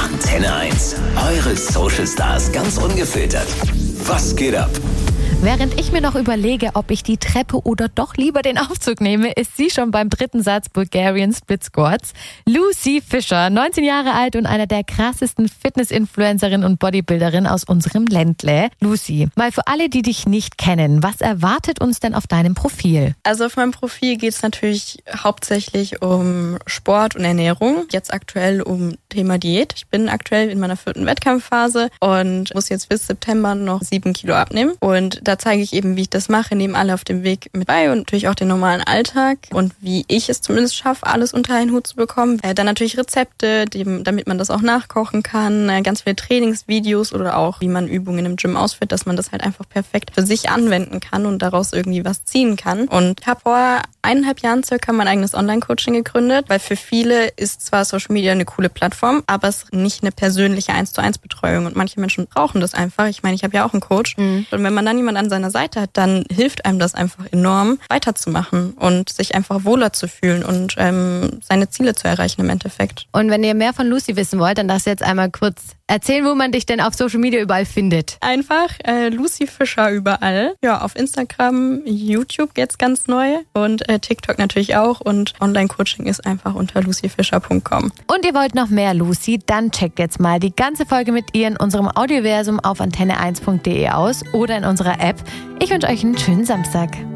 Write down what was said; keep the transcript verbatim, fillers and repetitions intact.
Antenne eins. Eure Social Stars ganz ungefiltert. Was geht ab? Während ich mir noch überlege, ob ich die Treppe oder doch lieber den Aufzug nehme, ist sie schon beim dritten Satz Bulgarian Split Squats. Lucy Fischer, neunzehn Jahre alt und einer der krassesten Fitness-Influencerinnen und Bodybuilderinnen aus unserem Ländle. Lucy, mal für alle, die dich nicht kennen, was erwartet uns denn auf deinem Profil? Also auf meinem Profil geht es natürlich hauptsächlich um Sport und Ernährung. Jetzt aktuell um Thema Diät. Ich bin aktuell in meiner vierten Wettkampfphase und muss jetzt bis September noch sieben Kilo abnehmen. Und da zeige ich eben, wie ich das mache, nehme alle auf dem Weg mit bei und natürlich auch den normalen Alltag und wie ich es zumindest schaffe, alles unter einen Hut zu bekommen. Äh, dann natürlich Rezepte, die, damit man das auch nachkochen kann, äh, ganz viele Trainingsvideos oder auch, wie man Übungen im Gym ausführt, dass man das halt einfach perfekt für sich anwenden kann und daraus irgendwie was ziehen kann. Und ich habe vor eineinhalb Jahren circa mein eigenes Online-Coaching gegründet, weil für viele ist zwar Social Media eine coole Plattform, aber es ist nicht eine persönliche eins zu eins Betreuung und manche Menschen brauchen das einfach. Ich meine, ich habe ja auch einen Coach mhm. und wenn man dann jemanden an seiner Seite hat, dann hilft einem das einfach enorm, weiterzumachen und sich einfach wohler zu fühlen und ähm, seine Ziele zu erreichen im Endeffekt. Und wenn ihr mehr von Lucy wissen wollt, dann darfst du jetzt einmal kurz erzählen, wo man dich denn auf Social Media überall findet. Einfach äh, Lucy Fischer überall. Ja, auf Instagram, YouTube jetzt ganz neu und äh, TikTok natürlich auch und Online-Coaching ist einfach unter lucy fischer punkt com. Und ihr wollt noch mehr Lucy? Dann checkt jetzt mal die ganze Folge mit ihr in unserem Audioversum auf antenne eins punkt de aus oder in unserer App. Ich wünsche euch einen schönen Samstag.